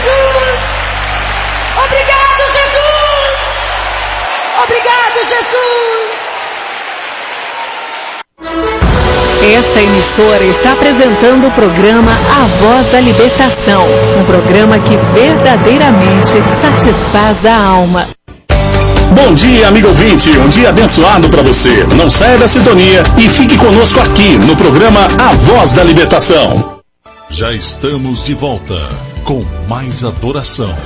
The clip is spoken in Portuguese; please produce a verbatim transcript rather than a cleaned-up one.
Jesus! Obrigado, Jesus! Obrigado, Jesus! Esta emissora está apresentando o programa A Voz da Libertação, um programa que verdadeiramente satisfaz a alma. Bom dia, amigo ouvinte, um dia abençoado para você. Não saia da sintonia e fique conosco aqui no programa A Voz da Libertação. Já estamos de volta com mais adoração.